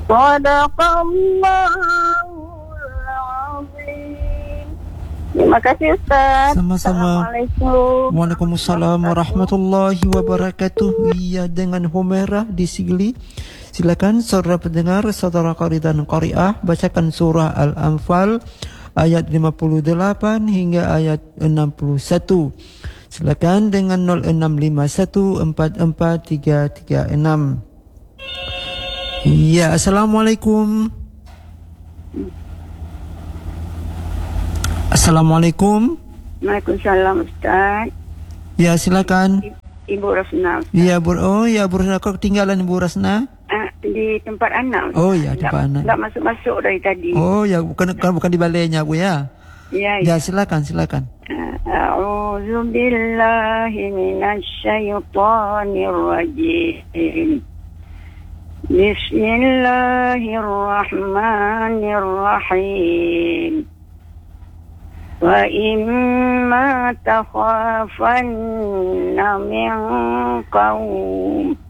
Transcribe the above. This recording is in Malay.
Sadaqallahul azim. Terima kasih Ustaz. Sama-sama. Assalamualaikum. Waalaikumsalam warahmatullahi wabarakatuh. Iya, dengan Humairah di Sigli. Silakan saudara pendengar, saudara qari dan qariah, bacakan surah Al-Anfal ayat 58 hingga ayat 61. Silakan dengan 0651443336. Ya, Assalamualaikum. Assalamualaikum. Waalaikumsalam Ustaz. Ya, silakan. Ibu Rasna. Ya, Bu Rasna, kau ketinggalan Ibu Rasna? Di tempat anak. Oh ya, tempat anak. Tak masuk-masuk dari tadi. Oh ya, bukan di balainya Bu ya. Ya. Ya, silakan. A'udzu billahi minasy syaithanir rajim. Bismillahirrahmanirrahim. Wa imma takhafanna min qaum